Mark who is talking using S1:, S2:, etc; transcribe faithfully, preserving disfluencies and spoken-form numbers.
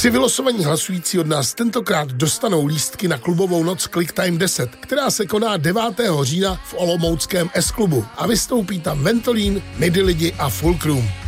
S1: Tři vylosovaní hlasující od nás tentokrát dostanou lístky na klubovou noc Clicktime deset, která se koná devátého října v olomouckém S-klubu a vystoupí tam Ventolín, Midi Lidi a Fulcrum.